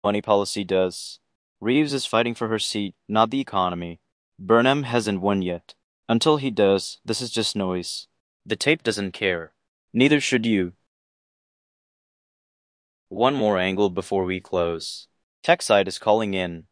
money policy does. Reeves is fighting for her seat, not the economy. Burnham hasn't won yet. Until he does, this is just noise. The tape doesn't care. Neither should you. One more angle before we close. TechSide is calling in.